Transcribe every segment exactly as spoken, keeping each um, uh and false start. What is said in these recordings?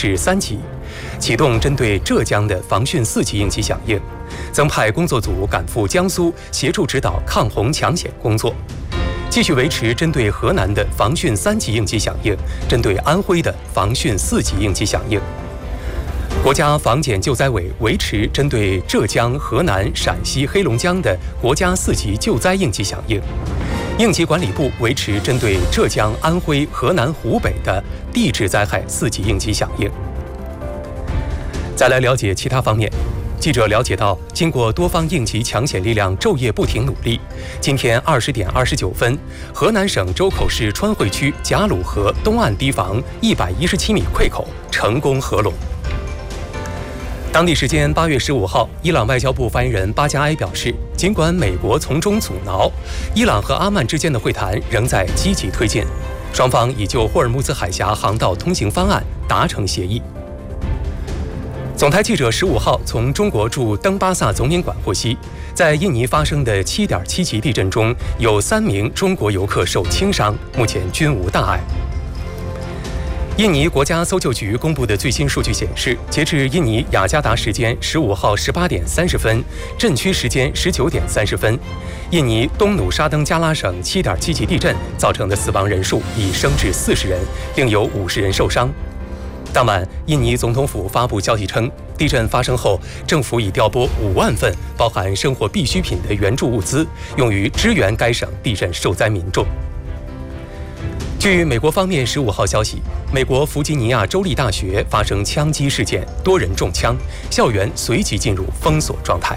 至三级，启动针对浙江的防汛四级应急响应，增派工作组赶赴江苏协助指导抗洪抢险工作。继续维持针对河南的防汛三级应急响应，针对安徽的防汛四级应急响应。国家防检救灾委维持针对浙江、河南、陕西、黑龙江的国家四级救灾应急响应。应急管理部维持针对浙江、安徽、河南、湖北的地质灾害四级应急响应。再来了解其他方面。记者了解到，经过多方应急抢险力量昼夜不停努力，今天二十点二十九分，河南省周口市川汇区贾鲁河东岸堤防一百一十七米溃口成功合拢。当地时间八月十五号，伊朗外交部发言人巴加埃表示，尽管美国从中阻挠，伊朗和阿曼之间的会谈仍在积极推进，双方已就霍尔木兹海峡航道通行方案达成协议。总台记者十五号从中国驻登巴萨总领馆获悉，在印尼发生的七点七级地震中，有三名中国游客受轻伤，目前均无大碍。印尼国家搜救局公布的最新数据显示，截至印尼雅加达时间十五号十八点三十分，震区时间十九点三十分，印尼东努沙登加拉省七点七级地震造成的死亡人数已升至四十人，另有五十人受伤。当晚，印尼总统府发布消息称，地震发生后，政府已调拨五万份包含生活必需品的援助物资，用于支援该省地震受灾民众。据美国方面十五号消息，美国弗吉尼亚州立大学发生枪击事件，多人中枪，校园随即进入封锁状态。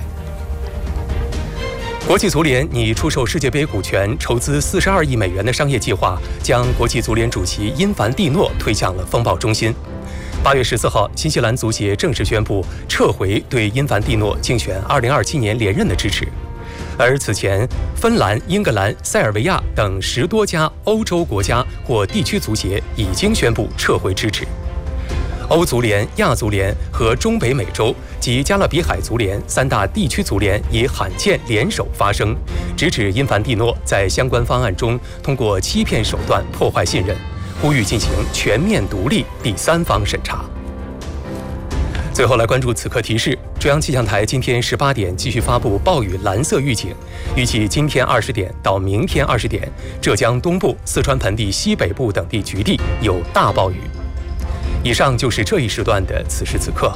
国际足联拟出售世界杯股权筹资四十二亿美元的商业计划，将国际足联主席因凡蒂诺推向了风暴中心。八月十四号，新西兰足协正式宣布撤回对因凡蒂诺竞选二零二七年连任的支持。而此前，芬兰、英格兰、塞尔维亚等十多家欧洲国家或地区足协已经宣布撤回支持。欧足联、亚足联和中北美洲及加勒比海足联三大地区足联已罕见联手发声，直指因凡蒂诺在相关方案中通过欺骗手段破坏信任，呼吁进行全面独立第三方审查。最后来关注此刻提示，中央气象台今天十八点继续发布暴雨蓝色预警，预计今天二十点到明天二十点，浙江东部、四川盆地西北部等地局地有大暴雨。以上就是这一时段的此时此刻。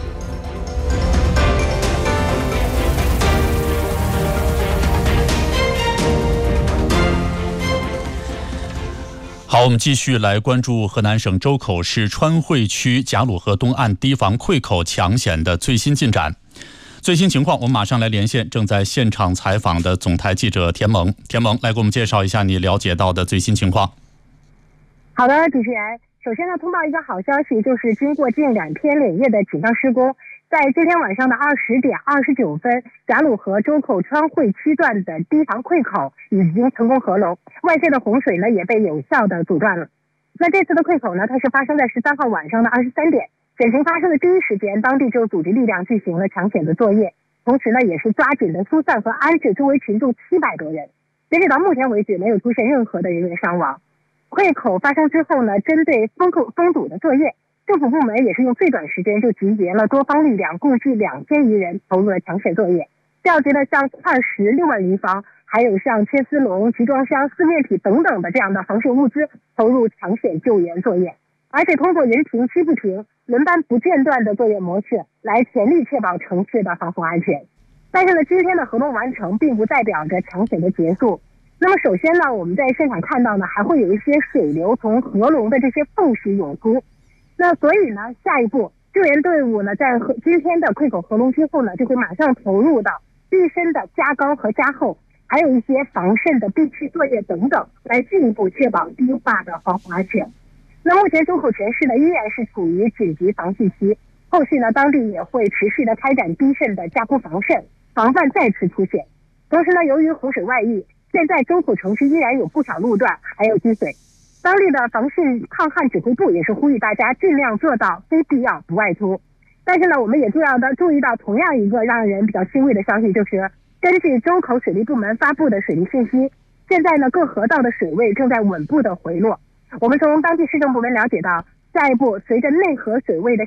好，我们继续来关注河南省周口市川汇区贾鲁河东岸堤防溃口抢险的最新进展。最新情况，我们马上来连线正在现场采访的总台记者田萌。田萌，来给我们介绍一下你了解到的最新情况。 好的，主持人，首先呢，通报一个好消息，就是经过近两天连夜的紧张施工，在今天晚上的二十点二十九分，贾鲁河周口川汇区段的堤防溃口已经成功合拢，外界的洪水呢也被有效的阻断了。那这次的溃口呢，它是发生在十三号晚上的二十三点，险情发生的第一时间，当地就组织力量进行了抢险的作业，同时呢也是抓紧的疏散和安置周围群众七百多人。截止到目前为止，没有出现任何的人员伤亡。溃口发生之后呢，针对封口封堵的作业，政府部门也是用最短时间就集结了多方力量，共计两千余人投入了抢险作业，调集了像二十六万立方，还有像切丝笼、集装箱、四面体等等的这样的防汛物资投入抢险救援作业，而且通过人停机不停、轮班不间断的作业模式，来全力确保城市的防洪安全。但是呢，今天的活动完成，并不代表着抢险的结束。那么首先呢，我们在现场看到呢，还会有一些水流从河龙的这些缝隙涌出。那所以呢，下一步救援队伍呢，在今天的溃口合龙之后呢，就会马上投入到堤身的加高和加厚，还有一些防渗的地区作业等等，来进一步确保堤坝的防洪安全。那目前周口全市呢，依然是处于紧急防汛期，后续呢，当地也会持续的开展堤渗的加固防渗，防范再次出现。同时呢，由于洪水外溢，现在周口城区依然有不少路段还有积水，当地的防汛抗旱指挥部也是呼吁大家尽量做到非必要不外出。但是呢，我们也重要的注意到同样一个让人比较欣慰的消息，就是根据周口水利部门发布的水利信息，现在呢各河道的水位正在稳步的回落。我们从当地市政部门了解到，下一步随着内河水位的